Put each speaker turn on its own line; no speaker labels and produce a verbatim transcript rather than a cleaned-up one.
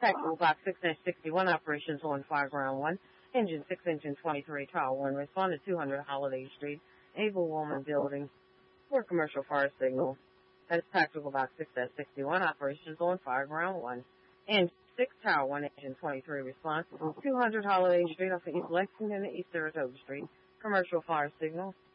Tactical Box six sixty-one operations on Fireground one. Engine six, Engine twenty-three, Tower one. Respond to two hundred Holiday Street, Able Woman Building for commercial fire signal. That's Tactical Box six sixty-one operations on Fireground one. Engine six, Tower one, Engine twenty-three, response two hundred Holiday Street off of East Lexington and East Saratoga Street, commercial fire signal.